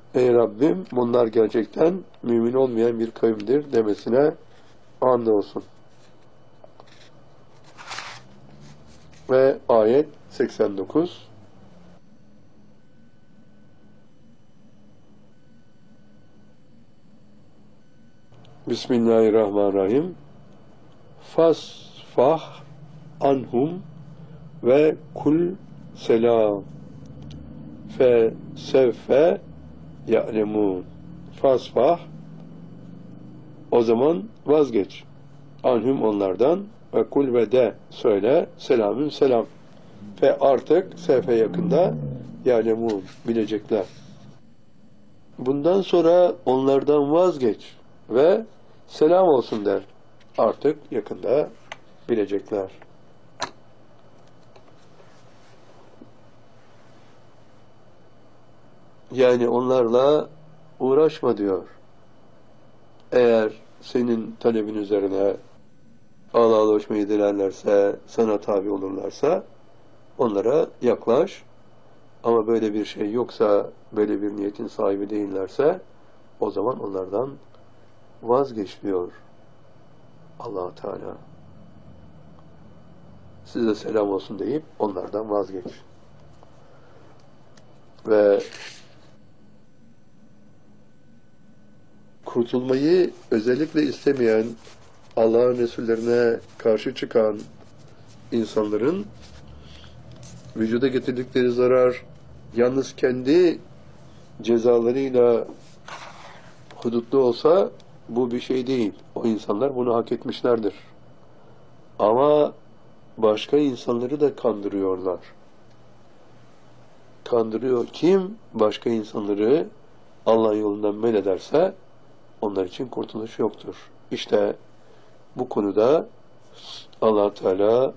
ey Rabbim bunlar gerçekten mümin olmayan bir kavimdir demesine andolsun. Ve ayet 89. Bismillahirrahmanirrahim. Fasfah anhum ve kul selam fe sevfe ya'lemun. Fasfah, o zaman vazgeç. Anhum, onlardan, ve kul ve de söyle, selamün selam. Fe, artık sevfe, yakında, ya'lemun, bilecekler. Bundan sonra onlardan vazgeç ve selam olsun der. Artık yakında bilecekler. Yani onlarla uğraşma diyor. Eğer senin talebin üzerine ağlaşmayı dilerlerse, sana tabi olurlarsa onlara yaklaş. Ama böyle bir şey yoksa, böyle bir niyetin sahibi değillerse o zaman onlardan vazgeç diyor Allah Teala. Size selam olsun deyip onlardan vazgeç. Ve kurtulmayı özellikle istemeyen, Allah'ın Resullerine karşı çıkan insanların vücuda getirdikleri zarar yalnız kendi cezalarıyla hudutlu olsa bu bir şey değil. O insanlar bunu hak etmişlerdir. Ama başka insanları da kandırıyorlar. Kandırıyor. Kim başka insanları Allah yolundan men ederse onlar için kurtuluş yoktur. İşte bu konuda Allah Teala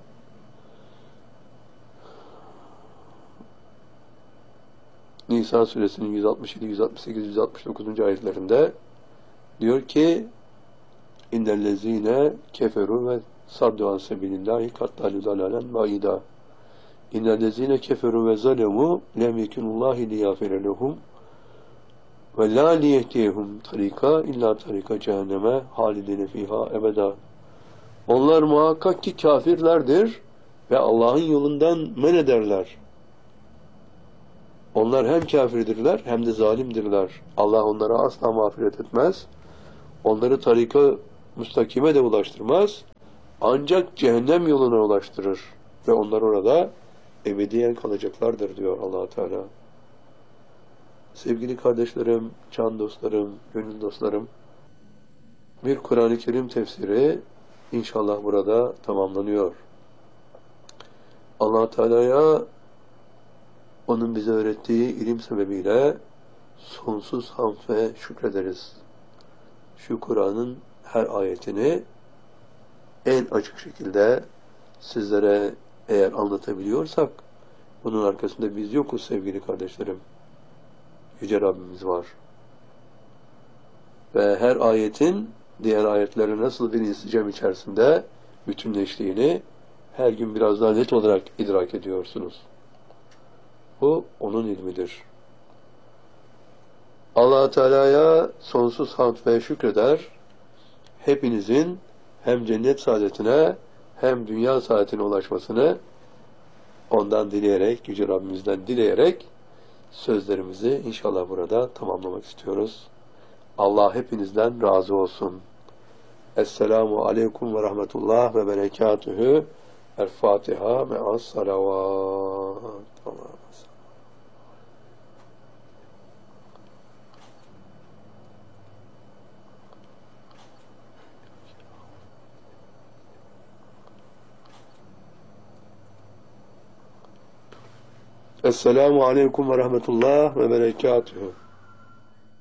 Nisa suresinin 167, 168, 169. ayetlerinde diyor ki İnnellezîne keferu ve saddu an sebilillahi kattalu dalalen vaida. İnnellezîne keferu ve zalemu lem yekunullahi liyafire lehum ve la liyehtiyehum tarika illa tarika cehenneme halidine fiha ebeda. Onlar muhakkak ki kafirlerdir ve Allah'ın yolundan men ederler. Onlar hem kafirdirler hem de zalimdirler. Allah onlara asla mağfiret etmez. Onları tarika müstakime de ulaştırmaz. Ancak cehennem yoluna ulaştırır. Ve onlar orada ebediyen kalacaklardır diyor Allah Teala. Sevgili kardeşlerim, can dostlarım, gönül dostlarım, bir Kur'an-ı Kerim tefsiri inşallah burada tamamlanıyor. Allah Teala'ya onun bize öğrettiği ilim sebebiyle sonsuz hamd ve şükrederiz. Şu Kur'an'ın her ayetini en açık şekilde sizlere eğer anlatabiliyorsak bunun arkasında biz yokuz sevgili kardeşlerim. Yüce Rabbimiz var. Ve her ayetin diğer ayetleri nasıl bir insicam içerisinde bütünleştiğini her gün biraz daha net olarak idrak ediyorsunuz. Bu onun ilmidir. Allah Teala'ya sonsuz hamd ve şükreder. Hepinizin hem cennet saadetine hem dünya saadetine ulaşmasını ondan dileyerek, Yüce Rabbimizden dileyerek sözlerimizi inşallah burada tamamlamak istiyoruz. Allah hepinizden razı olsun. Esselamu aleyküm ve rahmetullah ve berekatühü. El-Fatiha me'as salavat. Esselamu aleyküm ve rahmetullah ve berekatühü.